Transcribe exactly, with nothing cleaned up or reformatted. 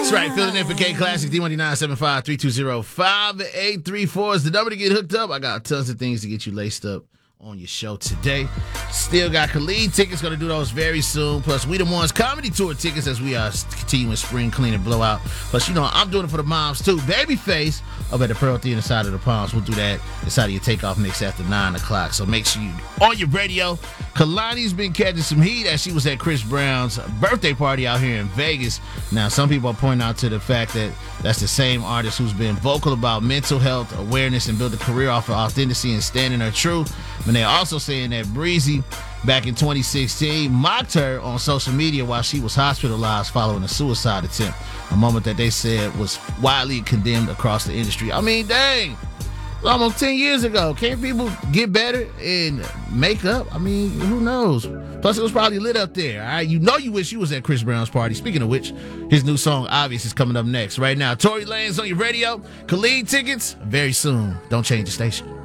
That's right. Filling in for K Classic. D one nine seven five, three two zero, five eight three four is the number to get hooked up. I got tons of things to get you laced up on your show today. Still got Khalid tickets, going to do those very soon. Plus, We the Ones comedy tour tickets as we are continuing spring clean and blowout. Plus, you know, I'm doing it for the moms too. Babyface up at the Pearl Theater side of the Palms. We'll do that inside of your takeoff mix after nine o'clock. So make sure you on your radio. Kalani's been catching some heat as she was at Chris Brown's birthday party out here in Vegas. Now, some people are pointing out to the fact that that's the same artist who's been vocal about mental health awareness and built a career off of authenticity and standing her truth. And they're also saying that Breezy, back in twenty sixteen, mocked her on social media while she was hospitalized following a suicide attempt, a moment that they said was widely condemned across the industry. I mean, dang, almost ten years ago. Can't people get better and make up? I mean, who knows? Plus, it was probably lit up there. All right? You know you wish you was at Chris Brown's party. Speaking of which, his new song, Obvious, is coming up next. Right now, Tory Lanez on your radio. Khalid tickets very soon. Don't change the station.